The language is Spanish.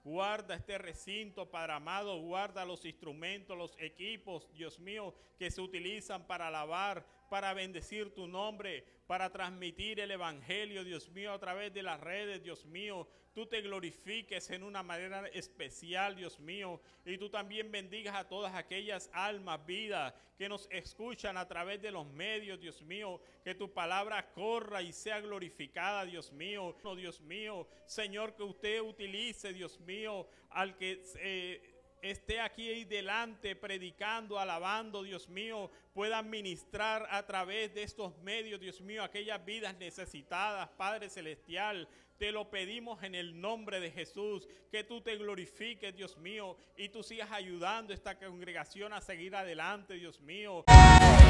Guarda este recinto, Padre amado. Guarda los instrumentos, los equipos, Dios mío, que se utilizan para alabar, para bendecir tu nombre, para transmitir el evangelio, Dios mío, a través de las redes, Dios mío. Tú te glorifiques en una manera especial, Dios mío, y tú también bendigas a todas aquellas almas, vidas que nos escuchan a través de los medios, Dios mío, que tu palabra corra y sea glorificada, Dios mío. No, Dios mío, Señor, que usted utilice, Dios mío, al que esté aquí delante predicando, alabando, Dios mío, pueda ministrar a través de estos medios, Dios mío, aquellas vidas necesitadas, Padre Celestial. Te lo pedimos en el nombre de Jesús, que tú te glorifiques, Dios mío, y tú sigas ayudando a esta congregación a seguir adelante, Dios mío.